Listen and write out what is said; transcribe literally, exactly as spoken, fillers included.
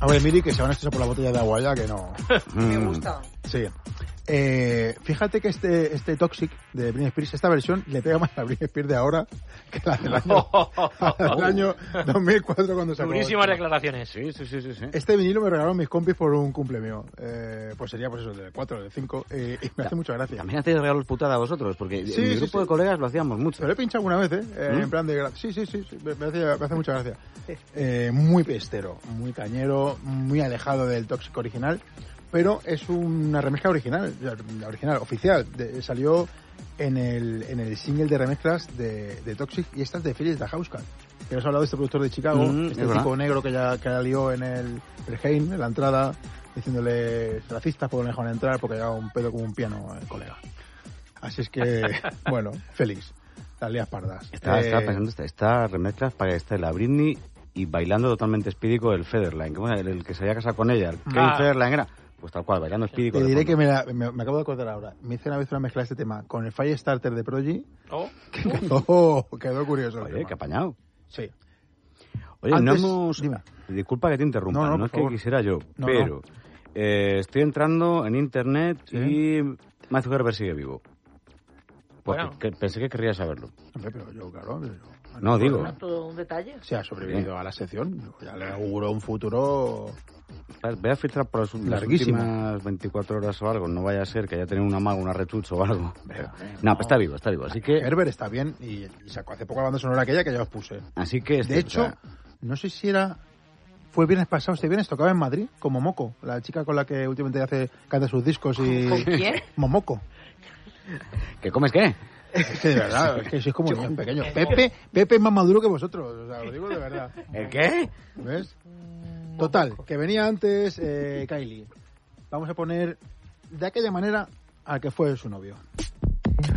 A ver, Miri, que se van a estresar por la botella de agua ya, que no. Me gusta. Sí. Eh, fíjate que este este Toxic de Britney Spears, esta versión le pega más a Britney Spears de ahora que la del año, del año dos mil cuatro cuando sacó. Durísimas declaraciones. Sí, sí, sí, sí, sí. Este vinilo me regalaron mis compis por un cumple mío. Eh, pues sería pues eso, del cuatro, del cinco. Eh, y me hace mucha gracia. También hacéis regalos putada a vosotros, porque Sí, en mi sí, grupo sí. de colegas lo hacíamos mucho. Se lo he pinchado alguna vez, ¿eh? eh ¿Mm? En plan de... gra- Sí, sí, sí, sí, me, me hace, me hace mucha gracia. Eh, muy pestero, muy cañero, muy alejado del Toxic original, pero es una remezcla original, la original, oficial. De, salió en el, en el single de remezclas de, de Toxic, y esta es de Felix Dahauskas, que nos ha hablado de este productor de Chicago, Mm, este es tipo verdad. negro que ya que lió en el Berghain, en la entrada, diciéndole racistas porque no dejaban entrar porque llevaba un pedo como un piano el colega. Así es que, bueno, Félix, las lías pardas. Estaba, Eh, estaba pensando, esta, esta remezcla para que esté la Britney y bailando totalmente espídico el Federline, que, el, el que se había casado con ella, el Kane Ah. Federline era, pues tal cual, bailando espídico. Te de diré fondo. que me, la- me, me acabo de acordar ahora. Me hice una vez una mezcla de este tema con el Firestarter de Prodigy, Oh. que quedó, quedó curioso. el Oye, tema. qué apañado. Sí. Oye, Antes, no hemos... dime. Disculpa que te interrumpa, No, no, no, por es que favor. quisiera yo, No, pero eh, estoy entrando en internet Sí. y Mark Zuckerberg sigue vivo. Porque Bueno. que- pensé que querría saberlo. Hombre, pero yo, claro. yo- No, digo. Todo un detalle. Se ha sobrevivido a la sección. Ya le auguró un futuro. Voy a filtrar por las, las Larguísimo. últimas veinticuatro horas o algo. No vaya a ser que haya tenido una mago, una rechucho o algo. Pero, No, pues está vivo, está vivo. Así que, Herbert está bien y, y sacó hace poco la banda sonora aquella que ya os puse. así que este, De hecho, o sea, no sé si era. Fue el viernes pasado, este viernes tocaba en Madrid, con Momoko, la chica con la que últimamente hace canta sus discos y. ¿Con quién? Momoko. ¿qué comes qué? Es que de verdad, es que sois como niños pequeños. Pepe, Pepe es más maduro que vosotros, o sea, lo digo de verdad. ¿El qué? ¿Ves? Total, que venía antes eh, Kylie. Vamos a poner de aquella manera al que fue su novio.